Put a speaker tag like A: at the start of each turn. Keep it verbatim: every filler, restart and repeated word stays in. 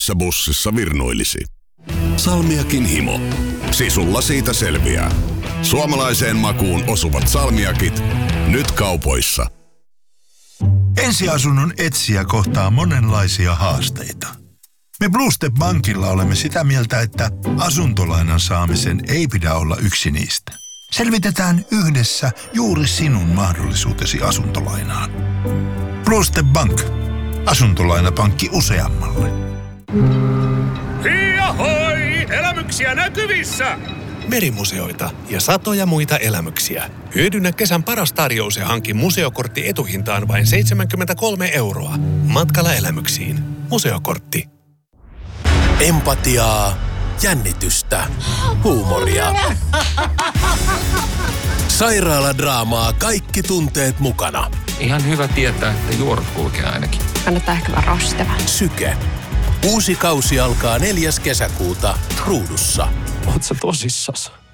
A: sä bussissa virnuilisi. Salmiakin himo. Sisulla siitä selviää. Suomalaiseen makuun osuvat salmiakit. Nyt kaupoissa.
B: Ensiasunnon etsijä kohtaa monenlaisia haasteita. Me Bluestep Bankilla olemme sitä mieltä, että asuntolainan saamisen ei pidä olla yksi niistä. Selvitetään yhdessä juuri sinun mahdollisuutesi asuntolainaan. Bluestep Bank. Asuntolainapankki useammalle.
C: Hiihahoi! Elämyksiä näkyvissä!
D: Merimuseoita ja satoja muita elämyksiä. Hyödynnä kesän paras tarjous ja hanki museokortti etuhintaan vain seitsemänkymmentäkolme euroa. Matkalla elämyksiin. Museokortti. Empatiaa, jännitystä, huumoria. Sairaaladraamaa, kaikki tunteet mukana.
E: Ihan hyvä tietää, että juorut kulkee ainakin.
F: Kannattaa ehkä vähän rastata.
D: Syke. Uusi kausi alkaa neljäs kesäkuuta Ruudussa.
E: Oot sä tosissas?